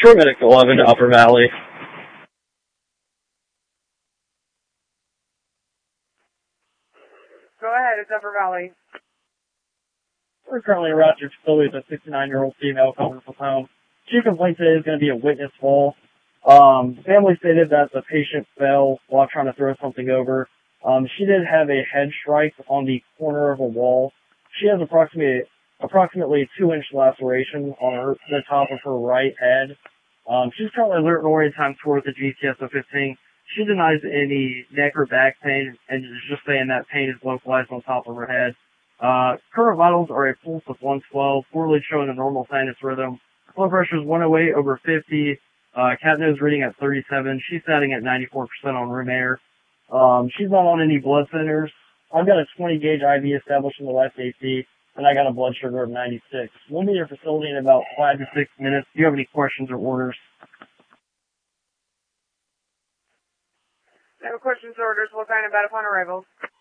Short Medic 11 to Upper Valley. Go ahead, it's Upper Valley. We're currently around your facility with a 69-year-old female coming from home. She complained today is going to be a witness fall. The family stated that the patient fell while trying to throw something over. She did have a head strike on the corner of a wall. She has approximately 2-inch laceration on the top of her right head. She's currently alert and oriented time towards the GTS 15. She denies any neck or back pain and is just saying that pain is localized on top of her head. Current vitals are a pulse of 112, poorly showing a normal sinus rhythm. Blood pressure is 108 over 50. Cat nose reading at 37. She's sitting at 94% on room air. She's not on any blood thinners. I've got a 20 gauge IV established in the left AC, and I got a blood sugar of 96. We'll be at your facility in about 5 to 6 minutes. Do you have any questions or orders? No questions or orders. We'll find about upon arrival.